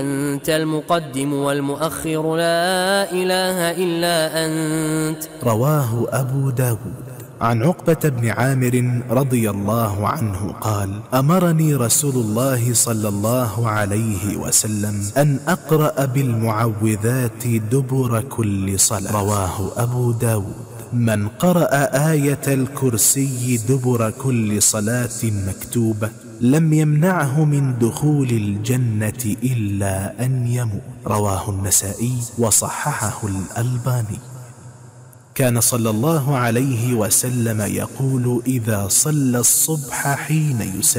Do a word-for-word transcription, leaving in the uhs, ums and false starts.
أنت المقدم والمؤخر لا إله إلا أنت. رواه أبو داود. عن عقبة بن عامر رضي الله عنه قال: أمرني رسول الله صلى الله عليه وسلم أن أقرأ بالمعوذات دبر كل صلاة. رواه أبو داود. من قرأ آية الكرسي دبر كل صلاة مكتوبة لم يمنعه من دخول الجنة إلا أن يموت. رواه النسائي وصححه الألباني. كان صلى الله عليه وسلم يقول إذا صلى الصبح حين يسلم